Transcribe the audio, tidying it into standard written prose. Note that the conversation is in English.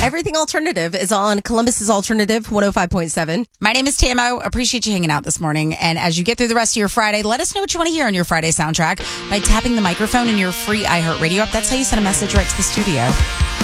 Everything Alternative is on Columbus's Alternative 105.7. My name is Tamo. Appreciate you hanging out this morning. And as you get through the rest of your Friday, let us know what you want to hear on your Friday soundtrack by tapping the microphone in your free iHeartRadio app. That's how you send a message right to the studio.